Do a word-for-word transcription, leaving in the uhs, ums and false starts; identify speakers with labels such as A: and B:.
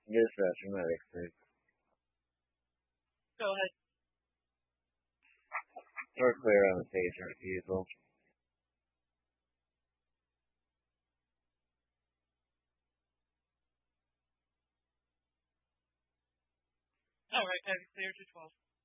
A: Yes, Rashmi, I expect.
B: Go ahead.
A: We're clear on the page refusal.
B: All right, I have you clear to twelve.